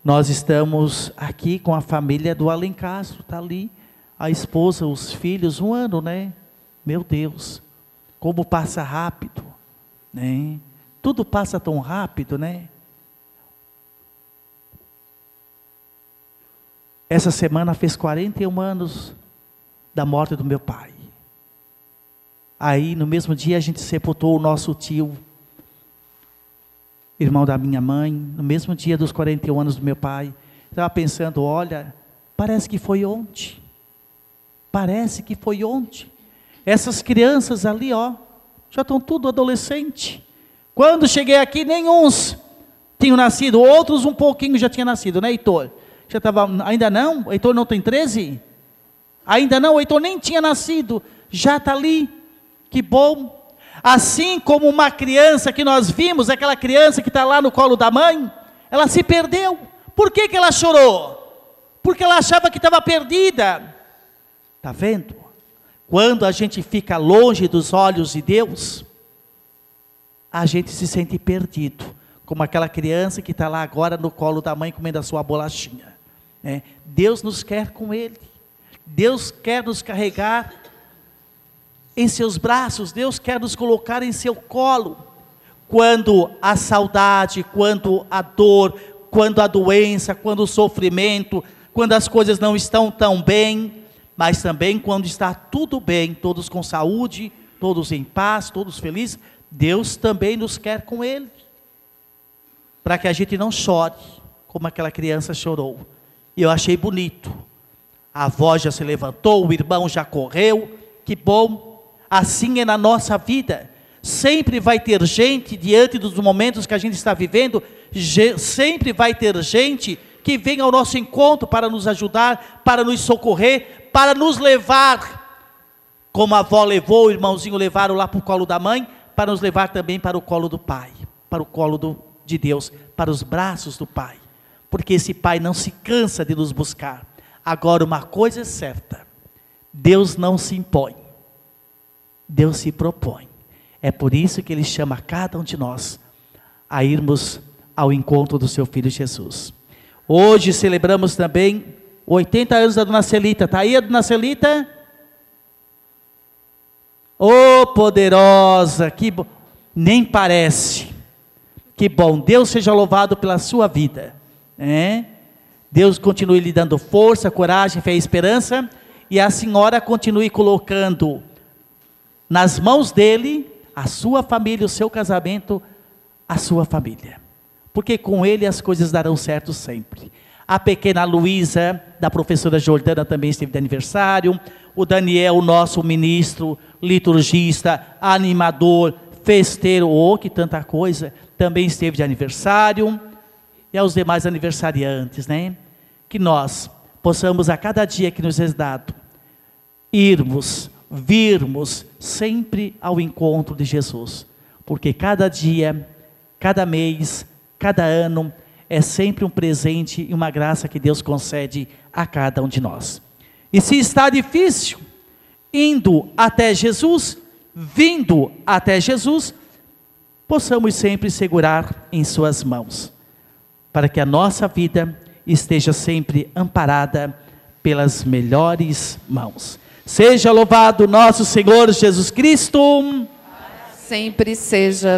Nós estamos aqui com a família do Alencastro, está ali, a esposa, os filhos, 1 ano, né? Meu Deus, como passa rápido, né? Tudo passa tão rápido, né? Essa semana fez 41 anos da morte do meu pai. Aí no mesmo dia a gente sepultou o nosso tio, irmão da minha mãe, no mesmo dia dos 41 anos do meu pai. Estava pensando, olha, parece que foi ontem. Parece que foi ontem. Essas crianças ali, ó, já estão tudo adolescente. Quando cheguei aqui, nenhuns tinham nascido, outros um pouquinho já tinham nascido, né, Heitor? Já estava, ainda não? O Heitor não tem 13? Ainda não, o Heitor nem tinha nascido, já está ali, que bom. Assim como uma criança que nós vimos, aquela criança que está lá no colo da mãe, ela se perdeu. Por que ela chorou? Porque ela achava que estava perdida. Está vendo? Quando a gente fica longe dos olhos de Deus, a gente se sente perdido. Como aquela criança que está lá agora no colo da mãe comendo a sua bolachinha. Né? Deus nos quer com Ele. Deus quer nos carregar em seus braços, Deus quer nos colocar em seu colo. Quando a saudade, quando a dor, quando a doença, quando o sofrimento, quando as coisas não estão tão bem, mas também quando está tudo bem, todos com saúde, todos em paz, todos felizes, Deus também nos quer com Ele, para que a gente não chore, como aquela criança chorou. E eu achei bonito, a avó já se levantou, o irmão já correu, que bom. Assim é na nossa vida, sempre vai ter gente, diante dos momentos que a gente está vivendo, sempre vai ter gente que vem ao nosso encontro para nos ajudar, para nos socorrer, para nos levar, como a avó levou, o irmãozinho levaram lá para o colo da mãe, para nos levar também para o colo do Pai, para o colo de Deus, para os braços do Pai, porque esse Pai não se cansa de nos buscar. Agora uma coisa é certa, Deus não se impõe, Deus se propõe. É por isso que Ele chama cada um de nós a irmos ao encontro do seu Filho Jesus. Hoje celebramos também 80 anos da Dona Celita. Está aí a Dona Celita? Oh, poderosa, que bom. Nem parece. Que bom, Deus seja louvado pela sua vida. Deus continue lhe dando força, coragem, fé e esperança. E a senhora continue colocando nas mãos dele, a sua família, o seu casamento, a sua família. Porque com ele as coisas darão certo sempre. A pequena Luísa, da professora Jordana, também esteve de aniversário. O Daniel, nosso ministro, liturgista, animador, festeiro, oh, que tanta coisa, também esteve de aniversário. E aos demais aniversariantes, né? Que nós possamos a cada dia que nos é dado, virmos sempre ao encontro de Jesus, porque cada dia, cada mês, cada ano, é sempre um presente e uma graça que Deus concede a cada um de nós. E se está difícil, indo até Jesus, vindo até Jesus, possamos sempre segurar em suas mãos, para que a nossa vida esteja sempre amparada pelas melhores mãos. Seja louvado nosso Senhor Jesus Cristo. Sempre seja